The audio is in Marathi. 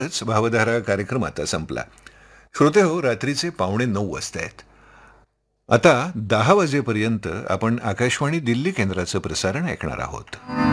भावधारा कार्यक्रम आता संपला. श्रोते हो, रात्रीचे 8:45 वाजतायत. आता 10 वाजेपर्यंत आपण आकाशवाणी दिल्ली केंद्राचं प्रसारण ऐकणार आहोत.